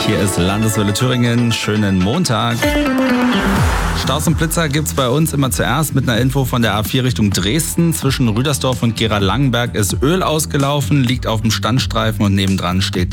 Hier ist Landeswelle Thüringen. Schönen Montag. Staus und Blitzer gibt's bei uns immer zuerst mit einer Info von der A4 Richtung Dresden. Zwischen Rüdersdorf und Gera-Langenberg ist Öl ausgelaufen, liegt auf dem Standstreifen und nebendran steht